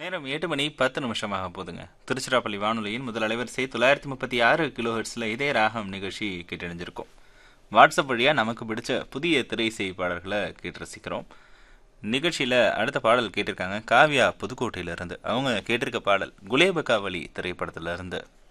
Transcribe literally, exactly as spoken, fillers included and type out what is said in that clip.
நேரம் எட்டு மணி பத்து நிமிஷமாக போதுங்க. திருச்சிராப்பள்ளி வானொலியின் முதல் அலைவரிசை தொள்ளாயிரத்தி முப்பத்தி ஆறு கிலோ ஹெர்ட்ஸில் இதே ராகம் நிகழ்ச்சி கேட்டறிஞ்சிருக்கோம். வாட்ஸ்அப் வழியாக நமக்கு பிடிச்ச புதிய திரை இசை பாடல்களை கேட்டு ரசிக்கிறோம். நிகழ்ச்சியில் அடுத்த பாடல் கேட்டிருக்காங்க காவ்யா புதுக்கோட்டையிலிருந்து. அவங்க கேட்டிருக்க பாடல் குலேபகாவலி திரைப்படத்திலிருந்து.